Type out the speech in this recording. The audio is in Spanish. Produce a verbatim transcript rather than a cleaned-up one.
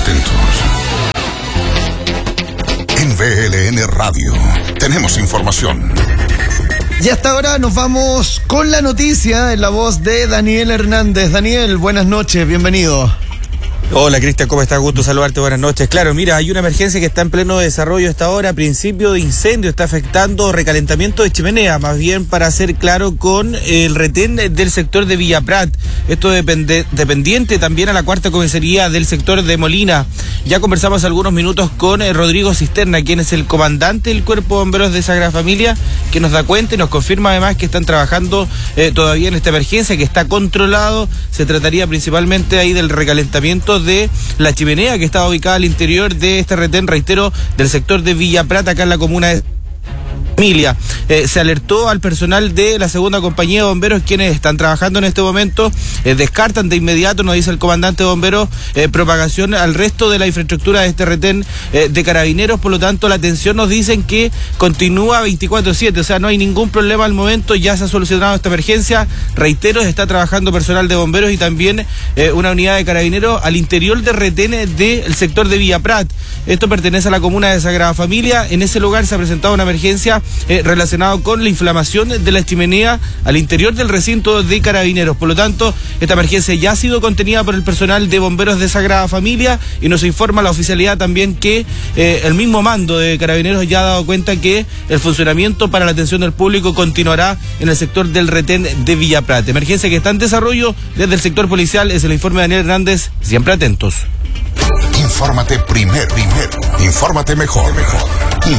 atentos. En B L N Radio tenemos información. Y hasta ahora nos vamos con la noticia en la voz de Daniel Hernández. Daniel, buenas noches, bienvenido. Hola Cristian, ¿cómo estás? Gusto saludarte, buenas noches. Claro, mira, hay una emergencia que está en pleno desarrollo hasta ahora. Principio de incendio está afectando recalentamiento de chimenea, más bien para ser claro, con el retén del sector de Villa Prat. Esto depende, dependiente también a la cuarta comisaría del sector de Molina. Ya conversamos algunos minutos con eh, Rodrigo Cisterna, quien es el comandante del Cuerpo de Bomberos de Sagrada Familia, que nos da cuenta y nos confirma además que están trabajando eh, todavía en esta emergencia, que está controlado. Se trataría principalmente ahí del recalentamiento de la chimenea que estaba ubicada al interior de este retén, reitero, del sector de Villa Prat, acá en la comuna de Familia. Eh, se alertó al personal de la segunda compañía de bomberos, quienes están trabajando en este momento. Eh, descartan de inmediato, nos dice el comandante de bomberos, eh, propagación al resto de la infraestructura de este retén eh, de carabineros. Por lo tanto, la atención nos dicen que continúa veinticuatro siete, o sea, no hay ningún problema al momento, ya se ha solucionado esta emergencia. Reitero, está trabajando personal de bomberos y también eh, una unidad de carabineros al interior del retén del sector de Villa Prat. Esto pertenece a la comuna de Sagrada Familia. En ese lugar se ha presentado una emergencia Eh, relacionado con la inflamación de la chimenea al interior del recinto de carabineros. Por lo tanto, esta emergencia ya ha sido contenida por el personal de bomberos de Sagrada Familia y nos informa la oficialidad también que eh, el mismo mando de carabineros ya ha dado cuenta que el funcionamiento para la atención del público continuará en el sector del retén de Villa Prat. Emergencia que está en desarrollo desde el sector policial. Es el informe de Daniel Hernández. Siempre atentos. Infórmate primero, primero. Infórmate mejor, mejor.